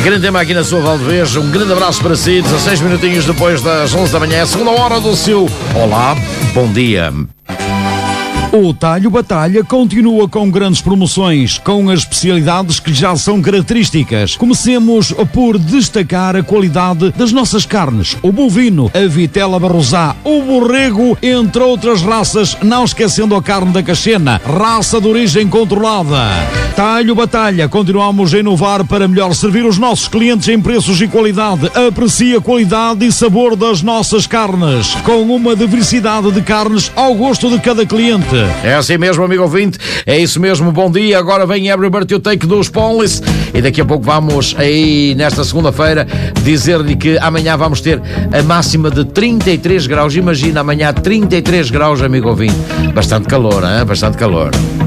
grande máquina sua Valdevez, um grande abraço para si, 16 minutinhos depois das 11 da manhã, segunda hora do seu Olá, bom dia. O Talho Batalha continua com grandes promoções, com as especialidades que já são características. Comecemos por destacar a qualidade das nossas carnes. O bovino, a vitela barrosá, o borrego, entre outras raças, não esquecendo a carne da cachena, raça de origem controlada. Talho Batalha, continuamos a inovar para melhor servir os nossos clientes em preços e qualidade. Aprecie a qualidade e sabor das nossas carnes, com uma diversidade de carnes ao gosto de cada cliente. É assim mesmo, amigo ouvinte, é isso mesmo, bom dia. Agora vem Everybody to Take dos Ponlis e daqui a pouco vamos aí, nesta segunda-feira, dizer-lhe que amanhã vamos ter a máxima de 33 graus. Imagina, amanhã 33 graus, amigo ouvinte. Bastante calor, hein? Bastante calor.